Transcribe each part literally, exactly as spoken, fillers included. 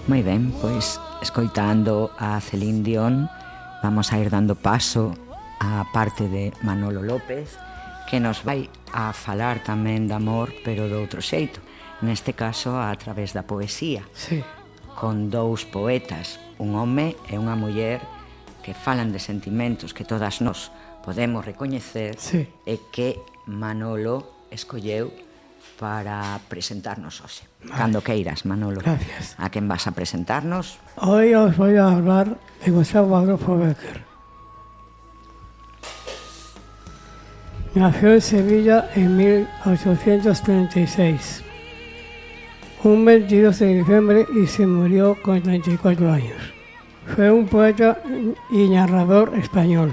Moi ben, pois escoitando a Celine Dion vamos a ir dando paso á parte de Manolo López, que nos vai a falar tamén de amor, pero de outro xeito, neste caso a través da poesía. Sí. Con dous poetas, un home e unha muller, que falan de sentimentos que todas nós podemos recoñecer, sí. E que Manolo escolleu para presentarnos hoxe. Vale. Cando queiras, Manolo. Gracias. A quen vas a presentarnos? Hoy os voy a hablar de Gustavo Adolfo Bécquer. Nació en Sevilla en mil ochocientos treinta y seis, un veintidós de diciembre, y se murió con treinta y cuatro años. Fue un poeta y narrador español,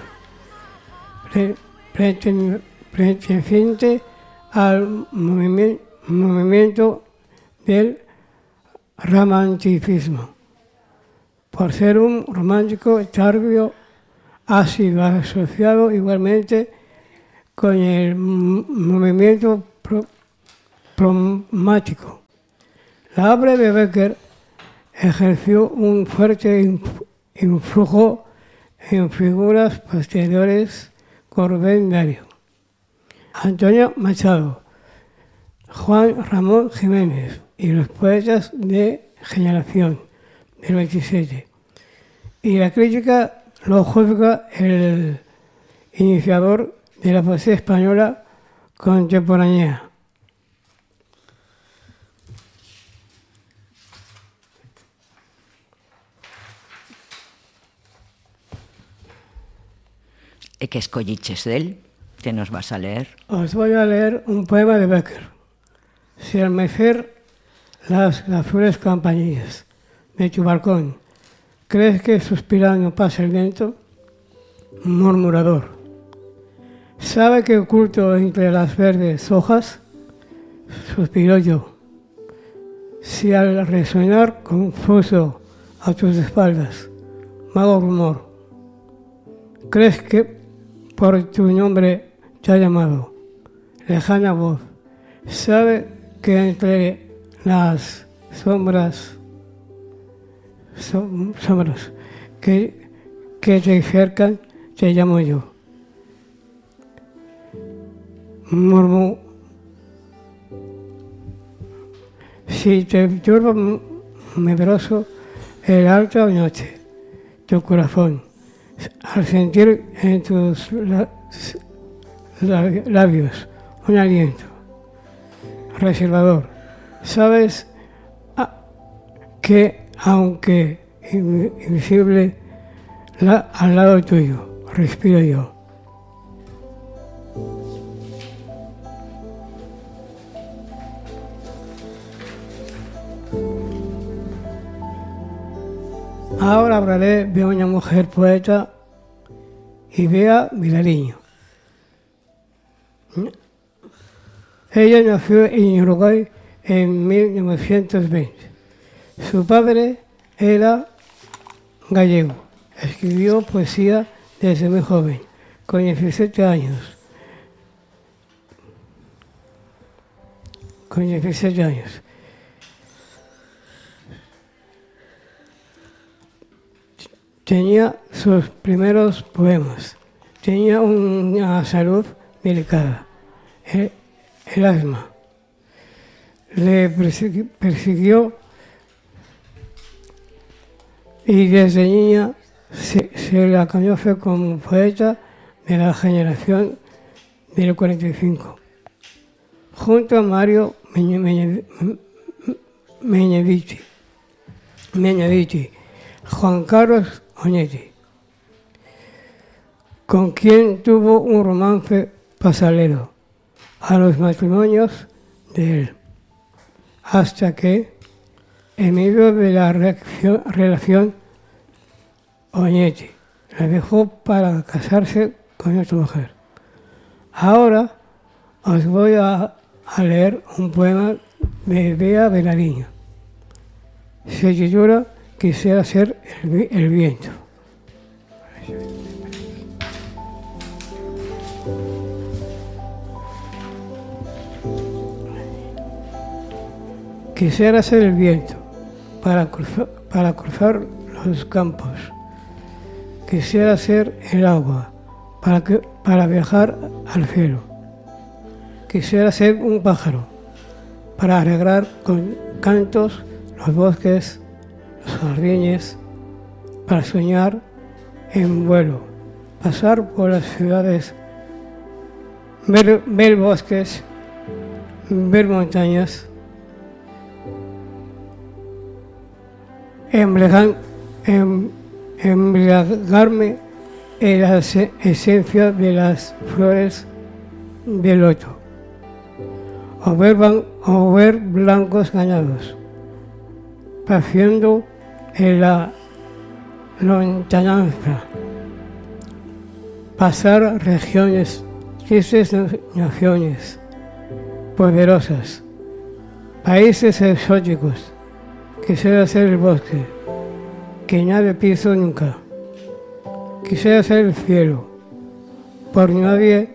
perteneciente al movimi- movimiento del romanticismo. Por ser un romántico tardío, ha sido asociado igualmente con el movimiento pro- pragmático. La obra de Bécquer ejerció un fuerte inf- influjo en figuras posteriores como Rubén Darío, Antonio Machado, Juan Ramón Jiménez y los poetas de Generación del veintisiete. Y la crítica lo juzga el iniciador de la poesía española contemporánea. E que escolliches del? Que nos vas a leer? Os voy a leer un poema de Bécquer. Si al mecer las azules campanillas de tu balcón crees que suspirando pasa el viento, murmurador, sabe que oculto entre las verdes hojas suspiro yo. Si al resonar confuso a tus espaldas vago rumor, crees que por tu nombre te ha llamado lejana voz, sabe que entre las sombras som, sombras que, que te cercan te llamo yo. Murmuro. Si te turba medroso el alta noche, tu corazón, al sentir en tus labios un aliento reservador, sabes que, aunque invisible, la, al lado tuyo respiro yo. Ahora hablaré de una mujer poeta, Idea Vilariño. Ella nació en Uruguay en mil novecientos veinte. Su padre era gallego. Escribió poesía desde muy joven, con diecisiete años. Con diecisiete años. Tenía sus primeros poemas. Tenía una salud delicada, el, el asma. Le persiguió, persiguió y desde niña se, se la conoce como poeta de la generación del cuarenta y cinco. Junto a Mario Benedetti, Benedetti, Juan Carlos Oñate, con quien tuvo un romance pasajero a los matrimonios de él, hasta que, en medio de la reacción, relación, Oñate la dejó para casarse con otra mujer. Ahora os voy a, a leer un poema de Idea Vilariño. Se titula Quisiera ser el, el viento. Quisiera ser el viento para cruzar, para cruzar los campos. Quisiera ser el agua para, que, para viajar al cielo. Quisiera ser un pájaro para alegrar con cantos los bosques, los jardines, para soñar en vuelo, pasar por las ciudades, ver, ver bosques, ver montañas, embriagar, em, embriagarme en la esencia de las flores de loto, o ver, o ver blancos ganados, paseando en la lontananza, pasar regiones, tristes naciones, poderosas, países exóticos. Quisiera ser el bosque, que nadie pisó nunca. Quisiera ser el cielo, por nadie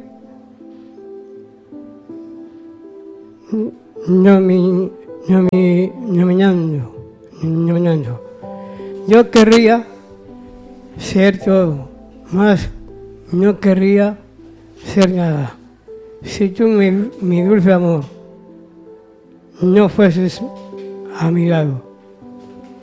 nomi, nomi, nominando, nominando. Yo querría ser todo, más no querría ser nada. Si tú, mi, mi dulce amor, no fueses a mi lado.